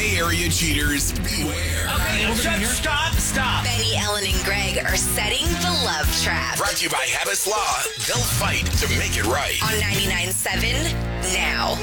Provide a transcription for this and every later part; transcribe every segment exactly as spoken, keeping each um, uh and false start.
Bay Area cheaters, beware. Okay, stop, stop, stop. Benny, Ellen, and Greg are setting the love trap. Brought to you by Habits Law. They'll fight to make it right. On ninety-nine point seven now.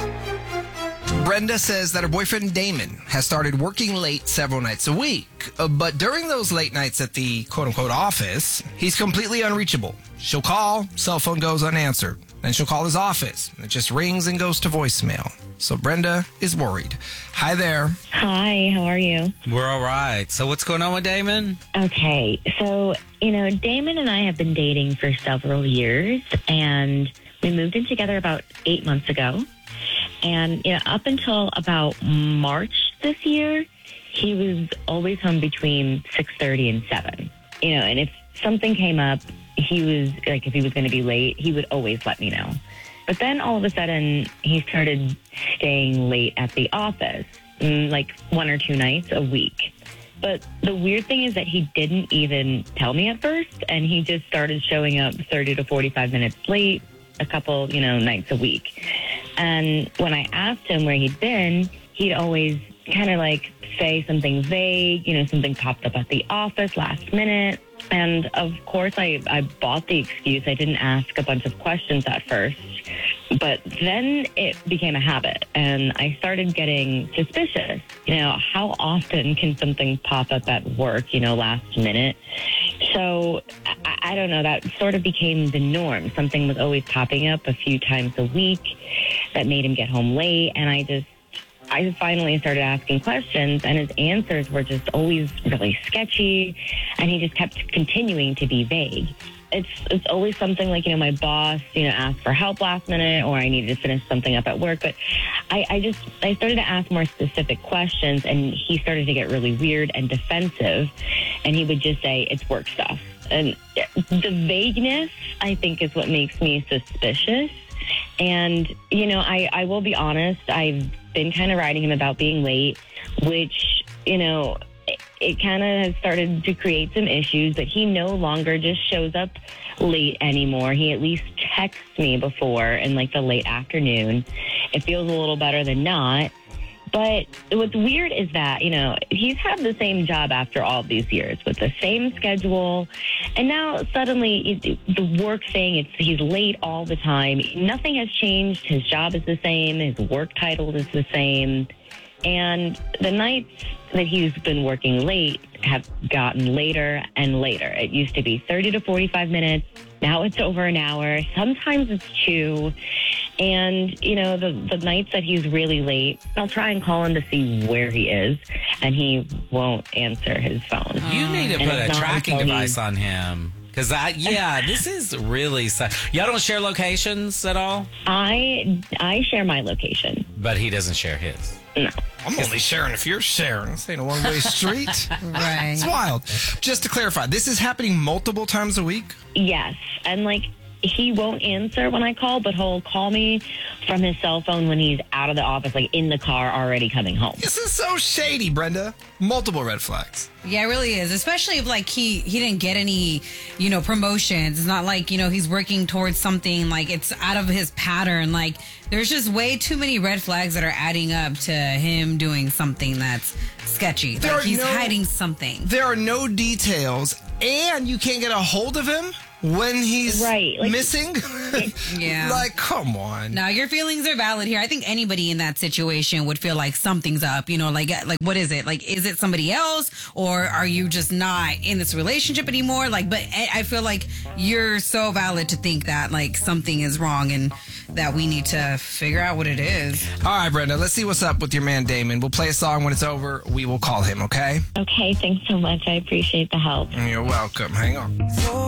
Brenda says that her boyfriend Damon has started working late several nights a week. Uh, but during those late nights at the quote-unquote office, he's completely unreachable. She'll call, cell phone goes unanswered. Then she'll call his office. It just rings and goes to voicemail. So Brenda is worried. Hi there. Hi, how are you? We're all right. So what's going on with Damon? Okay, so, you know, Damon and I have been dating for several years, and we moved in together about eight months ago. And, you know, up until about March this year, he was always home between six thirty and seven. You know, and if something came up, he was, like, if he was going to be late, he would always let me know. But then all of a sudden, he started staying late at the office, like one or two nights a week. But the weird thing is that he didn't even tell me at first, and he just started showing up thirty to forty-five minutes late a couple, you know, nights a week. And when I asked him where he'd been, he'd always kind of like say something vague, you know, something popped up at the office last minute. And of course, I, I bought the excuse. I didn't ask a bunch of questions at first. But then it became a habit, and I started getting suspicious. You know, how often can something pop up at work, you know, last minute? So, I, I don't know, that sort of became the norm. Something was always popping up a few times a week that made him get home late, and I just, I finally started asking questions, and his answers were just always really sketchy, and he just kept continuing to be vague. It's it's always something like, you know, my boss, you know, asked for help last minute, or I needed to finish something up at work. But I, I just, I started to ask more specific questions, and he started to get really weird and defensive, and he would just say, it's work stuff. And the vagueness, I think, is what makes me suspicious. And, you know, I, I will be honest, I've been kind of writing him about being late, which, you know, it, it kind of has started to create some issues, but he no longer just shows up late anymore. He at least texts me before in like the late afternoon. It feels a little better than not. But what's weird is that, you know, he's had the same job after all these years with the same schedule. And now suddenly it, the work thing, it's, he's late all the time. Nothing has changed. His job is the same. His work title is the same. And the nights that he's been working late have gotten later and later. It used to be thirty to forty-five minutes. Now it's over an hour. Sometimes it's two. And, you know, the, the nights that he's really late, I'll try and call him to see where he is, and he won't answer his phone. You need to And put it's a not tracking until device he- on him. Because, I yeah, this is really sad. Y'all don't share locations at all? I, I share my location. But he doesn't share his. No. I'm only sharing if you're sharing. This ain't a one-way street. Right. It's wild. Just to clarify, this is happening multiple times a week? Yes. And, like, he won't answer when I call, but he'll call me from his cell phone when he's out of the office, like in the car already coming home. This is so shady, Brenda. Multiple red flags. Yeah, it really is. Especially if like he he didn't get any, you know, promotions. It's not like, you know, he's working towards something, like it's out of his pattern. Like there's just way too many red flags that are adding up to him doing something that's sketchy. There Like are he's no- hiding something. There are no details, and you can't get a hold of him when he's Right, like- missing. Yeah. Like, come on. Now your feelings are valid here. I think anybody in that situation would feel like something's up. You know, like like what is it? Like, is it somebody else, or are you just not in this relationship anymore? Like, but I I feel like you're so valid to think that like something is wrong and that we need to figure out what it is. All right, Brenda, let's see what's up with your man Damon. We'll play a song. When it's over, we will call him, okay? Okay, thanks so much. I appreciate the help. You're welcome. Hang on.